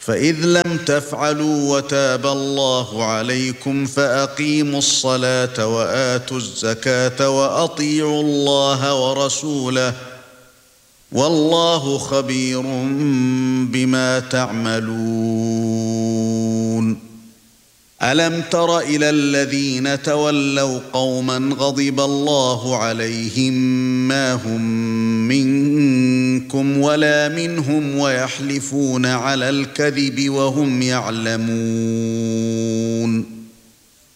فإذ لم تفعلوا وتاب الله عليكم فأقيموا الصلاة وآتوا الزكاة وأطيعوا الله ورسوله والله خبير بما تعملون ألم تر إلى الذين تولوا قوما غضب الله عليهم ما هم منكم ولا منهم ويحلفون على الكذب وهم يعلمون